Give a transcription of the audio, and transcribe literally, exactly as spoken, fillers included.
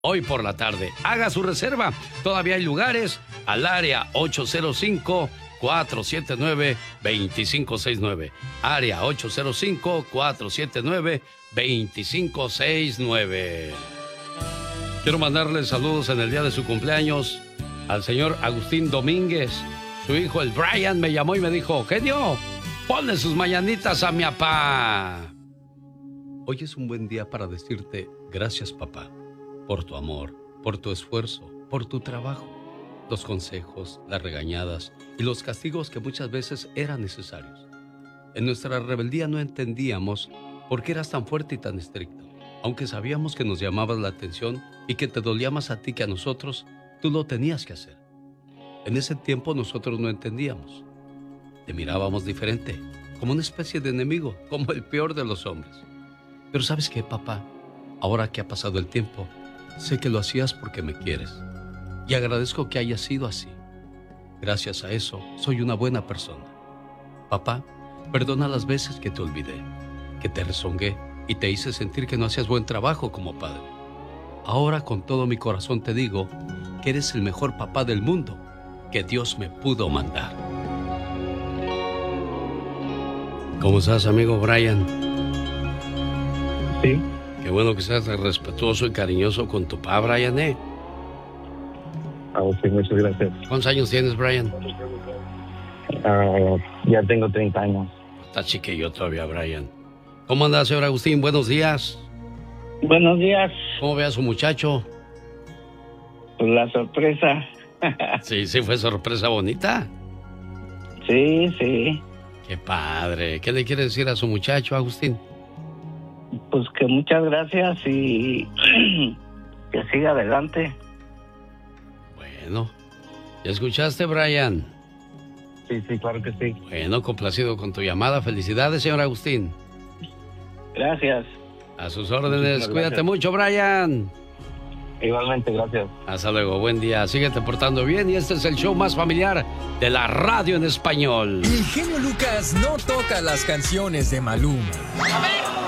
hoy por la tarde. Haga su reserva. Todavía hay lugares al área ocho cero cinco, cuatro siete nueve, dos cinco seis nueve. Área ocho cero cinco, cuatro siete nueve, dos cinco seis nueve. Quiero mandarle saludos en el día de su cumpleaños al señor Agustín Domínguez. Su hijo, el Brian, me llamó y me dijo: genio, ponle sus mañanitas a mi papá. Hoy es un buen día para decirte gracias, papá, por tu amor, por tu esfuerzo, por tu trabajo, los consejos, las regañadas y los castigos que muchas veces eran necesarios. En nuestra rebeldía no entendíamos por qué eras tan fuerte y tan estricto. Aunque sabíamos que nos llamabas la atención y que te dolía más a ti que a nosotros, tú lo tenías que hacer. En ese tiempo nosotros no entendíamos. Te mirábamos diferente, como una especie de enemigo, como el peor de los hombres. Pero ¿sabes qué, papá? Ahora que ha pasado el tiempo, sé que lo hacías porque me quieres. Y agradezco que haya sido así. Gracias a eso, soy una buena persona. Papá, perdona las veces que te olvidé, que te rezongué y te hice sentir que no hacías buen trabajo como padre. Ahora con todo mi corazón te digo que eres el mejor papá del mundo que Dios me pudo mandar. ¿Cómo estás, amigo Brian? Sí. Qué bueno que seas respetuoso y cariñoso con tu papá, Brian, ¿eh? Ah, sí, muchas gracias. ¿Cuántos años tienes, Brian? Uh, ya tengo treinta años. Está chiquillo todavía, Brian. ¿Cómo anda, señor Agustín? Buenos días. Buenos días. ¿Cómo ve a su muchacho? Pues la sorpresa. Sí, sí, fue sorpresa bonita. Sí, sí. Qué padre. ¿Qué le quiere decir a su muchacho, Agustín? Pues que muchas gracias y que siga adelante. Bueno, ¿ya escuchaste, Brian? Sí, sí, claro que sí. Bueno, complacido con tu llamada. Felicidades, señor Agustín. Gracias. A sus órdenes. Cuídate mucho, Brian. Igualmente, gracias. Hasta luego, buen día. Síguete portando bien y este es el show más familiar de la radio en español. El genio Lucas no toca las canciones de Maluma. A ver,